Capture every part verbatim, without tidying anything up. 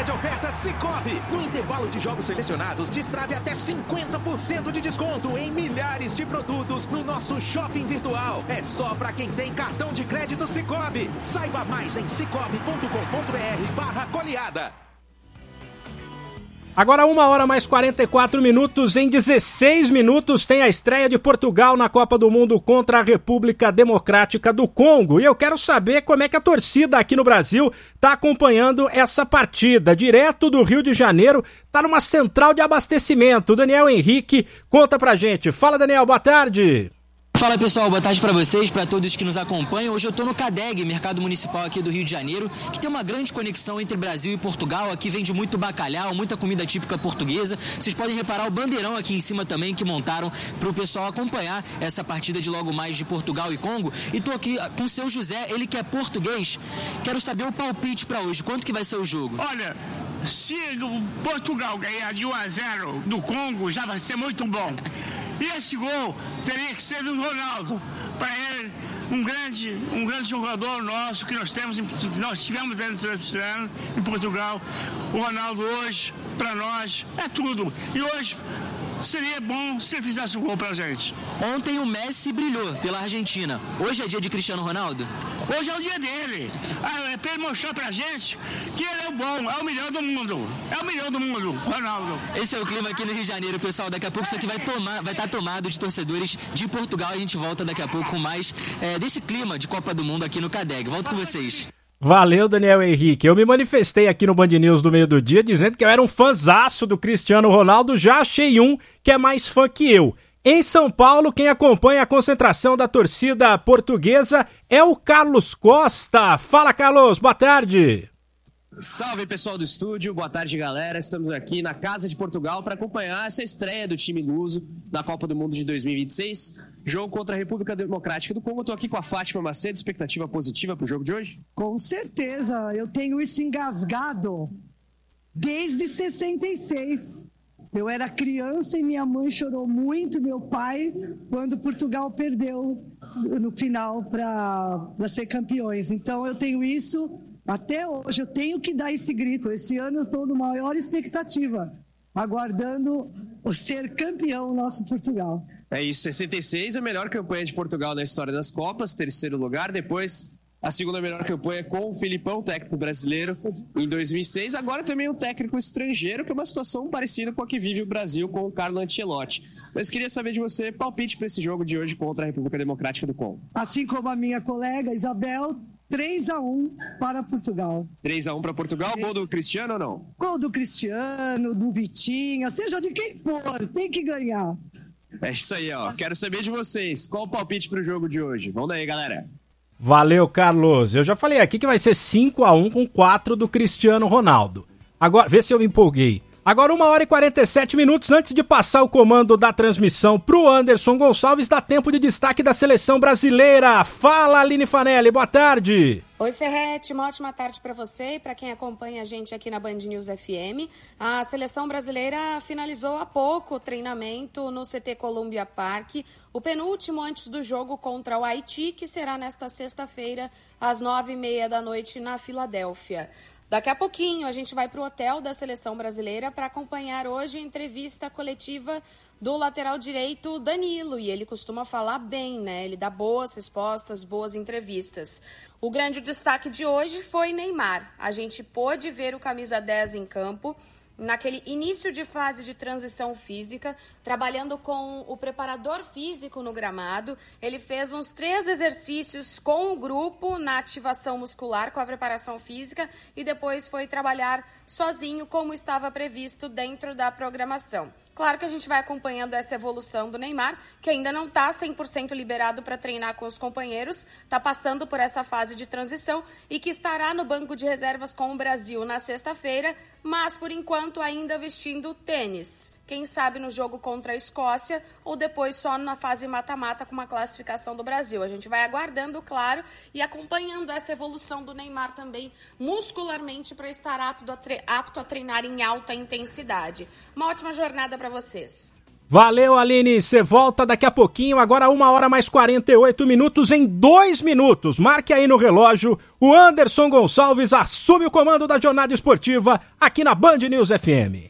de ofertas Sicoob. No intervalo de jogos selecionados, destrave até cinquenta por cento de desconto em milhares de produtos no nosso shopping virtual. É só para quem tem cartão de crédito Sicoob. Saiba mais em cicobi ponto com ponto br barra goleada. Agora uma hora mais quarenta e quatro minutos, em dezesseis minutos tem a estreia de Portugal na Copa do Mundo contra a República Democrática do Congo. E eu quero saber como é que a torcida aqui no Brasil está acompanhando essa partida. Direto do Rio de Janeiro, está numa central de abastecimento. Daniel Henrique conta pra gente. Fala, Daniel, boa tarde. Fala pessoal, boa tarde para vocês, para todos que nos acompanham. Hoje eu estou no CADEG, Mercado Municipal aqui do Rio de Janeiro, que tem uma grande conexão entre Brasil e Portugal. Aqui vende muito bacalhau, muita comida típica portuguesa. Vocês podem reparar o bandeirão aqui em cima também que montaram para o pessoal acompanhar essa partida de logo mais de Portugal e Congo. E estou aqui com o seu José, ele que é português. Quero saber o palpite para hoje, quanto que vai ser o jogo? Olha, se Portugal ganhar de um a zero do Congo, já vai ser muito bom. E esse gol teria que ser do Ronaldo, para ele, um grande, um grande jogador nosso que nós temos, que nós tivemos dentro desse ano em Portugal. O Ronaldo hoje, para nós, é tudo. E hoje seria bom se ele fizesse um gol pra gente. Ontem o Messi brilhou pela Argentina. Hoje é dia de Cristiano Ronaldo? Hoje é o dia dele. É pra ele mostrar pra gente que ele é o bom, é o melhor do mundo. É o melhor do mundo, Ronaldo. Esse é o clima aqui no Rio de Janeiro, pessoal. Daqui a pouco isso aqui vai tomar, vai estar tomado de torcedores de Portugal. A gente volta daqui a pouco com mais é, desse clima de Copa do Mundo aqui no CADEG. Volto com vocês. Valeu, Daniel Henrique. Eu me manifestei aqui no Band News do meio do dia dizendo que eu era um fãzaço do Cristiano Ronaldo. Já achei um que é mais fã que eu. Em São Paulo, quem acompanha a concentração da torcida portuguesa é o Carlos Costa. Fala, Carlos, boa tarde. Salve, pessoal do estúdio, boa tarde, galera. Estamos aqui na Casa de Portugal para acompanhar essa estreia do time luso na Copa do Mundo de dois mil e vinte e seis. Jogo contra a República Democrática do Congo. Estou aqui com a Fátima Macedo. Expectativa positiva para o jogo de hoje? Com certeza, eu tenho isso engasgado desde sessenta e seis. Eu era criança e minha mãe chorou muito, meu pai, quando Portugal perdeu no final para ser campeões. Então eu tenho isso até hoje, eu tenho que dar esse grito. Esse ano eu estou na maior expectativa, aguardando o ser campeão nosso Portugal. É isso, sessenta e seis, a melhor campanha de Portugal na história das Copas, terceiro lugar. Depois, a segunda melhor campanha com o Filipão, técnico brasileiro, em dois mil e seis. Agora também um técnico estrangeiro, que é uma situação parecida com a que vive o Brasil com o Carlo Ancelotti. Mas queria saber de você, palpite para esse jogo de hoje contra a República Democrática do Congo. Assim como a minha colega Isabel, três a um para Portugal. três a um para Portugal, gol do Cristiano ou não? Gol do Cristiano, do Vitinha, seja de quem for, tem que ganhar. É isso aí, ó. Quero saber de vocês, qual o palpite para o jogo de hoje? Vamos daí, galera. Valeu, Carlos. Eu já falei aqui que vai ser cinco a um com quatro do Cristiano Ronaldo. Agora, vê se eu me empolguei. Agora uma hora e quarenta e sete minutos antes de passar o comando da transmissão pro Anderson Gonçalves, dá tempo de destaque da seleção brasileira. Fala, Aline Fanelli, boa tarde. Oi, Ferretti, uma ótima tarde para você e para quem acompanha a gente aqui na Band News F M. A seleção brasileira finalizou há pouco o treinamento no C T Columbia Park, o penúltimo antes do jogo contra o Haiti, que será nesta sexta-feira, às nove e meia da noite, na Filadélfia. Daqui a pouquinho a gente vai para o hotel da seleção brasileira para acompanhar hoje a entrevista coletiva do lateral direito Danilo, e ele costuma falar bem, né? Ele dá boas respostas, boas entrevistas. O grande destaque de hoje foi Neymar. A gente pôde ver o camisa dez em campo naquele início de fase de transição física, trabalhando com o preparador físico no gramado. Ele fez uns três exercícios com o grupo na ativação muscular, com a preparação física, e depois foi trabalhar sozinho, como estava previsto dentro da programação. Claro que a gente vai acompanhando essa evolução do Neymar, que ainda não está cem por cento liberado para treinar com os companheiros, está passando por essa fase de transição e que estará no banco de reservas com o Brasil na sexta-feira, mas por enquanto ainda vestindo tênis. Quem sabe no jogo contra a Escócia ou depois só na fase mata-mata com uma classificação do Brasil. A gente vai aguardando, claro, e acompanhando essa evolução do Neymar também muscularmente para estar apto a, tre- apto a treinar em alta intensidade. Uma ótima jornada para vocês. Valeu, Aline. Você volta daqui a pouquinho, agora uma hora mais quarenta e oito minutos em dois minutos. Marque aí no relógio. O Anderson Gonçalves assume o comando da jornada esportiva aqui na Band News F M.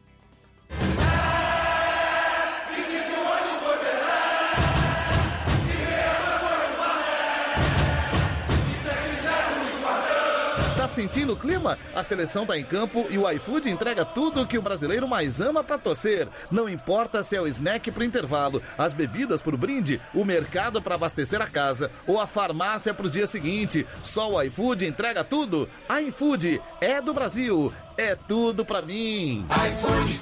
Sentindo o clima? A seleção tá em campo e o iFood entrega tudo que o brasileiro mais ama pra torcer. Não importa se é o snack pro intervalo, as bebidas pro brinde, o mercado pra abastecer a casa ou a farmácia pro dia seguinte. Só o iFood entrega tudo. iFood é do Brasil, é tudo pra mim. iFood.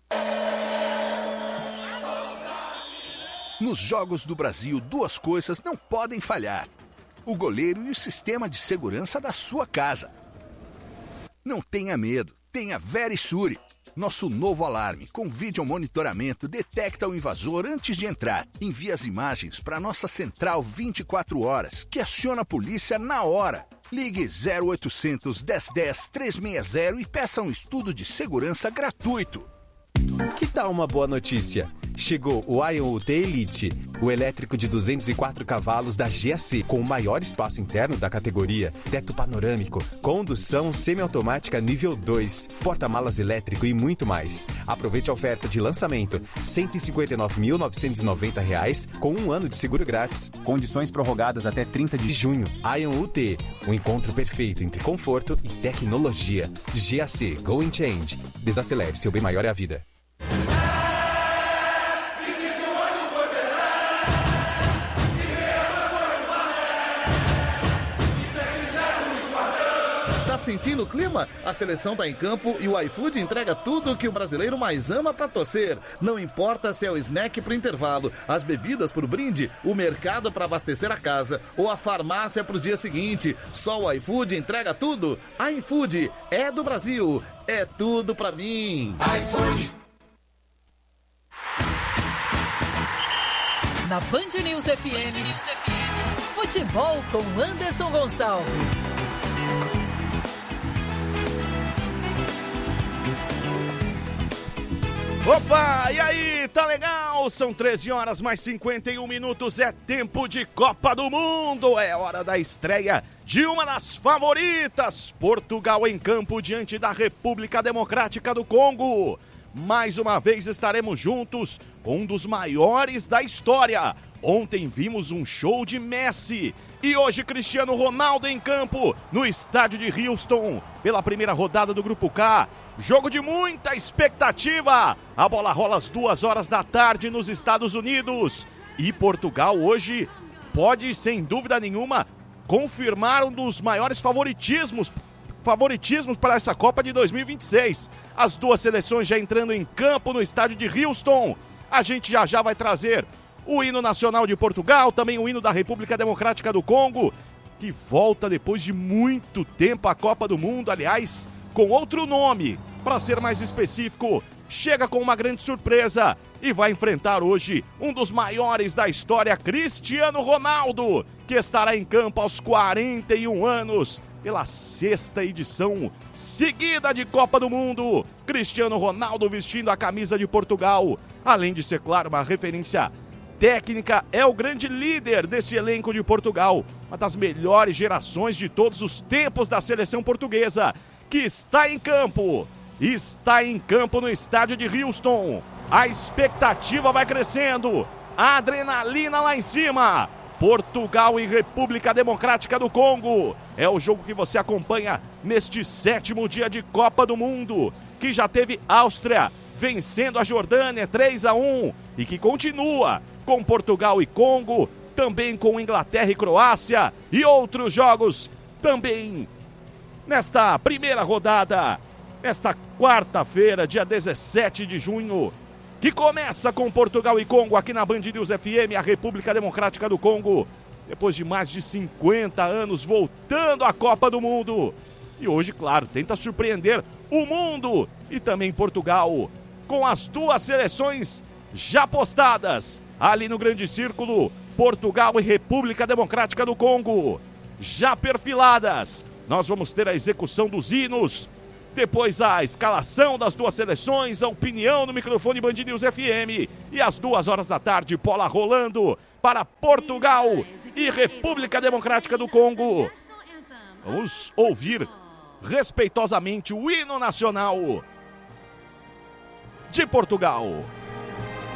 Nos Jogos do Brasil, duas coisas não podem falhar: o goleiro e o sistema de segurança da sua casa. Não tenha medo, tenha Verisure. Nosso novo alarme com vídeo monitoramento detecta o invasor antes de entrar. Envia as imagens para nossa central vinte e quatro horas, que aciona a polícia na hora. Ligue zero oitocentos, dez dez, trezentos e sessenta e peça um estudo de segurança gratuito. Que tal uma boa notícia? Chegou o Ion U T Elite, o elétrico de duzentos e quatro cavalos da G A C, com o maior espaço interno da categoria, teto panorâmico, condução semiautomática nível dois, porta-malas elétrico e muito mais. Aproveite a oferta de lançamento, cento e cinquenta e nove mil novecentos e noventa reais, com um ano de seguro grátis. Condições prorrogadas até trinta de junho. Ion U T, um encontro perfeito entre conforto e tecnologia. G A C, Go and Change. Desacelere, seu bem maior é a vida. Tá sentindo o clima? A seleção tá em campo e o iFood entrega tudo que o brasileiro mais ama pra torcer. Não importa se é o snack pro intervalo, as bebidas pro brinde, o mercado pra abastecer a casa ou a farmácia pro dia seguinte. Só o iFood entrega tudo. iFood é do Brasil, é tudo pra mim. iFood. Na Band News F M, Band News F M. Futebol com Anderson Gonçalves. Opa, e aí, tá legal? São treze horas mais cinquenta e um minutos, é tempo de Copa do Mundo, é hora da estreia de uma das favoritas, Portugal em campo diante da República Democrática do Congo. Mais uma vez estaremos juntos com um dos maiores da história. Ontem vimos um show de Messi e hoje Cristiano Ronaldo em campo no estádio de Houston pela primeira rodada do Grupo K. Jogo de muita expectativa. A bola rola às duas horas da tarde nos Estados Unidos. E Portugal hoje pode, sem dúvida nenhuma, confirmar um dos maiores favoritismos, favoritismos para essa Copa de dois mil e vinte e seis. As duas seleções já entrando em campo no estádio de Houston. A gente já já vai trazer o hino nacional de Portugal, também o hino da República Democrática do Congo, que volta depois de muito tempo à Copa do Mundo, aliás, com outro nome, para ser mais específico, chega com uma grande surpresa e vai enfrentar hoje um dos maiores da história, Cristiano Ronaldo, que estará em campo aos quarenta e um anos, pela sexta edição seguida de Copa do Mundo. Cristiano Ronaldo vestindo a camisa de Portugal, além de ser, claro, uma referência técnica, é o grande líder desse elenco de Portugal, uma das melhores gerações de todos os tempos da seleção portuguesa, que está em campo, está em campo no estádio de Houston. A expectativa vai crescendo, a adrenalina lá em cima. Portugal e República Democrática do Congo é o jogo que você acompanha neste sétimo dia de Copa do Mundo, que já teve Áustria vencendo a Jordânia três a um e que continua com Portugal e Congo, também com Inglaterra e Croácia e outros jogos também nesta primeira rodada, nesta quarta-feira, dia dezessete de junho, que começa com Portugal e Congo aqui na Band News F M, a República Democrática do Congo, depois de mais de cinquenta anos voltando à Copa do Mundo. E hoje, claro, tenta surpreender o mundo e também Portugal, com as duas seleções já postadas ali no grande círculo, Portugal e República Democrática do Congo, já perfiladas. Nós vamos ter a execução dos hinos, depois a escalação das duas seleções, a opinião no microfone Band News F M E às duas horas da tarde, bola rolando para Portugal e República Democrática do Congo. Vamos ouvir respeitosamente o hino nacional de Portugal.